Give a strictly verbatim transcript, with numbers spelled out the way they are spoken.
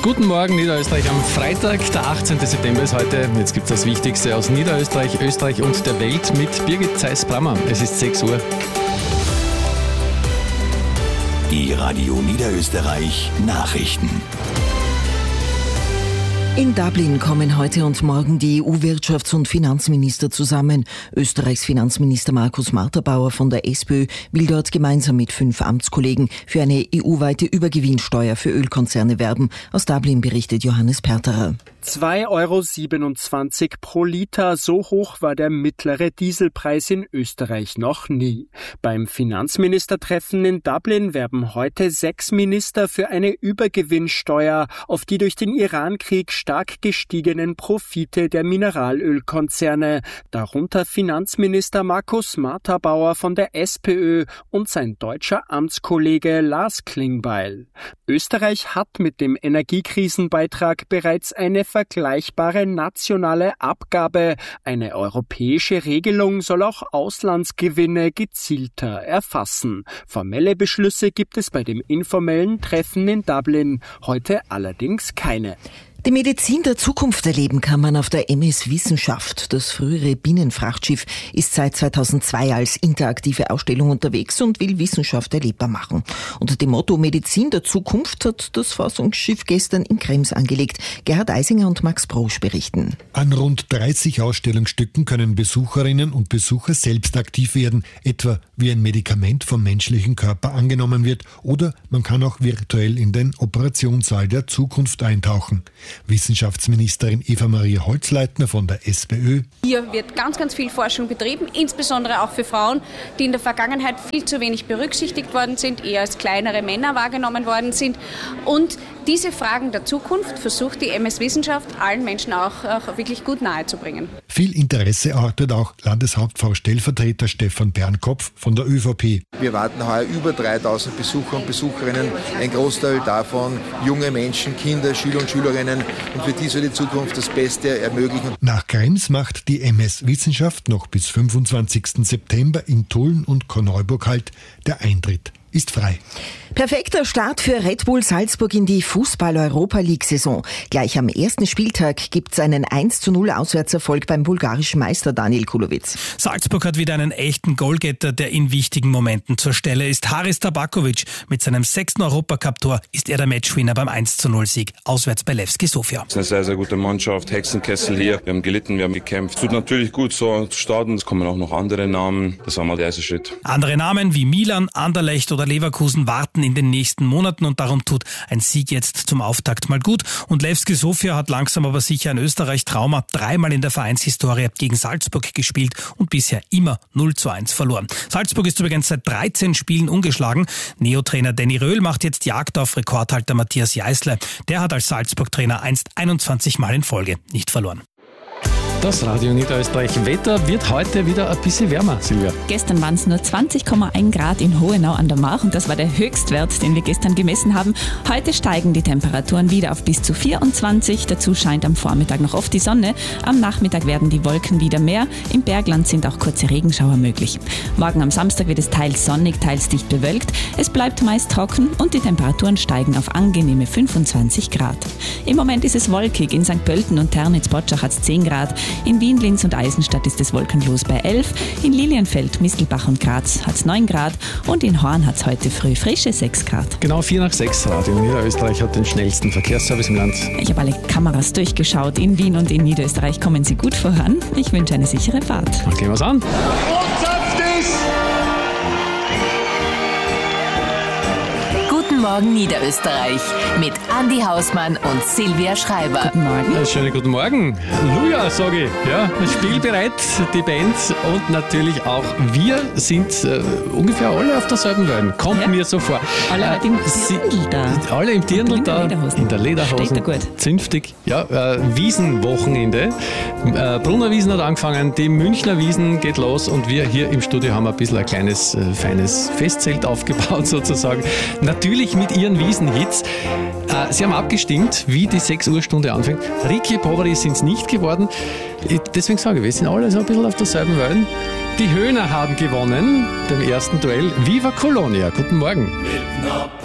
Guten Morgen Niederösterreich am Freitag, der achtzehnten September ist heute. Jetzt gibt es das Wichtigste aus Niederösterreich, Österreich und der Welt mit Birgit Zeiss-Brammer. Es ist sechs Uhr. Die Radio Niederösterreich Nachrichten. In Dublin kommen heute und morgen die E U-Wirtschafts- und Finanzminister zusammen. Österreichs Finanzminister Markus Marterbauer von der SPÖ will dort gemeinsam mit fünf Amtskollegen für eine E U-weite Übergewinnsteuer für Ölkonzerne werben. Aus Dublin berichtet Johannes Perterer. zwei Euro siebenundzwanzig pro Liter, so hoch war der mittlere Dieselpreis in Österreich noch nie. Beim Finanzministertreffen in Dublin werben heute sechs Minister für eine Übergewinnsteuer auf die durch den Irankrieg stark gestiegenen Profite der Mineralölkonzerne, darunter Finanzminister Markus Marterbauer von der SPÖ und sein deutscher Amtskollege Lars Klingbeil. Österreich hat mit dem Energiekrisenbeitrag bereits eine vergleichbare nationale Abgabe. Eine europäische Regelung soll auch Auslandsgewinne gezielter erfassen. Formelle Beschlüsse gibt es bei dem informellen Treffen in Dublin heute allerdings keine. Die Medizin der Zukunft erleben kann man auf der M S Wissenschaft. Das frühere Binnenfrachtschiff ist seit zweitausendzwei als interaktive Ausstellung unterwegs und will Wissenschaft erlebbar machen. Unter dem Motto Medizin der Zukunft hat das Forschungsschiff gestern in Krems angelegt. Gerhard Eisinger und Max Brosch berichten. An rund dreißig Ausstellungsstücken können Besucherinnen und Besucher selbst aktiv werden, etwa wie ein Medikament vom menschlichen Körper angenommen wird, oder man kann auch virtuell in den Operationssaal der Zukunft eintauchen. Wissenschaftsministerin Eva-Maria Holzleitner von der SPÖ. Hier wird ganz, ganz viel Forschung betrieben, insbesondere auch für Frauen, die in der Vergangenheit viel zu wenig berücksichtigt worden sind, eher als kleinere Männer wahrgenommen worden sind. Und diese Fragen der Zukunft versucht die M S Wissenschaft allen Menschen auch, auch wirklich gut nahezubringen. Viel Interesse erwartet auch Landeshauptfrau-Stellvertreter Stefan Bernkopf von der ÖVP. Wir erwarten heuer über dreitausend Besucher und Besucherinnen, ein Großteil davon junge Menschen, Kinder, Schüler und Schülerinnen. Und für die soll die Zukunft das Beste ermöglichen. Nach Krems macht die M S Wissenschaft noch bis fünfundzwanzigsten September in Tulln und Korneuburg halt. Der Eintritt ist frei. Perfekter Start für Red Bull Salzburg in die Fußball-Europa-League-Saison. Gleich am ersten Spieltag gibt's einen eins zu null Auswärtserfolg beim bulgarischen Meister Daniel Kulowitz. Salzburg hat wieder einen echten Goalgetter, der in wichtigen Momenten zur Stelle ist. Haris Tabakovic mit seinem sechsten Europacup-Tor ist er der Matchwinner beim eins zu null Sieg auswärts bei Levski Sofia. Es ist eine sehr, sehr gute Mannschaft. Hexenkessel hier. Wir haben gelitten, wir haben gekämpft. Es tut natürlich gut, so zu starten. Es kommen auch noch andere Namen. Das war mal der erste Schritt. Andere Namen wie Milan, Anderlecht oder Leverkusen warten in den nächsten Monaten und darum tut ein Sieg jetzt zum Auftakt mal gut. Und Levski Sofia hat langsam aber sicher ein Österreich-Trauma, dreimal in der Vereinshistorie gegen Salzburg gespielt und bisher immer null zu eins verloren. Salzburg ist übrigens seit dreizehn Spielen ungeschlagen. Neo-Trainer Danny Röhl macht jetzt Jagd auf Rekordhalter Matthias Jeißle. Der hat als Salzburg-Trainer einst einundzwanzig Mal in Folge nicht verloren. Das Radio Niederösterreich Wetter wird heute wieder ein bisschen wärmer, Silvia. Gestern waren es nur zwanzig Komma eins Grad in Hohenau an der Mach und das war der Höchstwert, den wir gestern gemessen haben. Heute steigen die Temperaturen wieder auf bis zu vierundzwanzig. Dazu scheint am Vormittag noch oft die Sonne. Am Nachmittag werden die Wolken wieder mehr. Im Bergland sind auch kurze Regenschauer möglich. Morgen am Samstag wird es teils sonnig, teils dicht bewölkt. Es bleibt meist trocken und die Temperaturen steigen auf angenehme fünfundzwanzig Grad. Im Moment ist es wolkig. In Sankt Pölten und Ternitz-Botschach hat es zehn Grad. In Wien, Linz und Eisenstadt ist es wolkenlos bei elf. In Lilienfeld, Mistelbach und Graz hat es neun Grad. Und in Horn hat es heute früh frische sechs Grad. Genau vier nach sechs. Radio Niederösterreich hat den schnellsten Verkehrsservice im Land. Ich habe alle Kameras durchgeschaut. In Wien und in Niederösterreich kommen Sie gut voran. Ich wünsche eine sichere Fahrt. Dann gehen wir's an. Guten Morgen Niederösterreich mit Andi Hausmann und Silvia Schreiber. Guten Morgen. Einen schönen guten Morgen. Luja, sage ich. Ja, spielbereit, die Band und natürlich auch wir sind äh, ungefähr alle auf derselben Welle. Kommt ja. mir so vor. Alle äh, im Dirndl da. Alle im Dirndl da. Lederhosen. In der Lederhosen. Steht da gut. Zünftig. Ja, äh, Wiesenwochenende. Äh, Brunner Wiesen hat angefangen, die Münchner Wiesen geht los und wir hier im Studio haben ein bisschen ein kleines, äh, feines Festzelt aufgebaut sozusagen. Natürlich mit ihren Wiesenhits. Äh, sie haben abgestimmt, wie die sechs Uhr Stunde anfängt. Ricky Poveri sind es nicht geworden. Ich, deswegen sage ich, wir sind alle so ein bisschen auf derselben Welle. Die Höhner haben gewonnen beim ersten Duell. Viva Colonia. Guten Morgen.